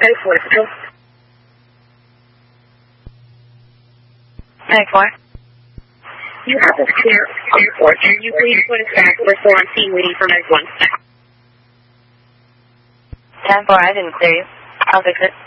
Tag 4. Tag 4. You have us clear on the porch. Can you please put us back? We're still on scene waiting for Meg 1. 10-4, I didn't clear you. I'll fix it.